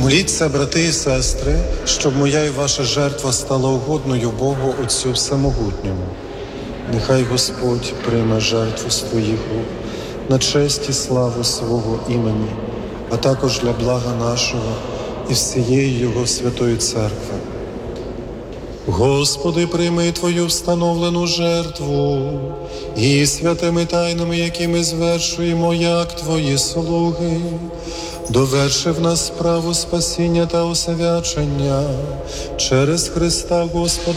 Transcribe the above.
Моліться, брати і сестри, щоб моя і ваша жертва стала угодною Богу Отцю Всемогутньому. Нехай Господь прийме жертву з твоїх рук на честь і славу свого імені, а також для блага нашого і всієї Його святої Церкви. Господи, прийми Твою встановлену жертву і святими тайнами, які ми звершуємо, як Твої слуги, доверши в нас справу спасіння та освячення через Христа Господа